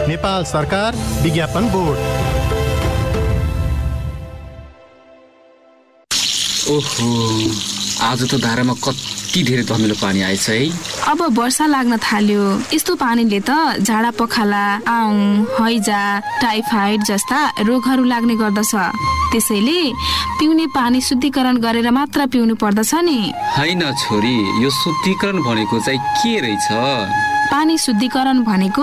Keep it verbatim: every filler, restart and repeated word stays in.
नेपाल सरकार विज्ञापन बोर्ड। ओहो, आज त धारामा कति धेरै धमिलो पानी आएछ है। अब वर्षा लाग्न थाल्यो। यस्तो पानीले त झाडा पखाला, आउँ, हैजा, टाइफाइड जस्ता रोगहरू लाग्ने गर्दछ। त्यसैले पिउने पानी शुद्धिकरण गरेर मात्र पिउनु पर्दछ नि। हैन छोरी, यो शुद्धिकरण भनेको चाहिँ के रहेछ? पानी शुद्धिकरण भनेको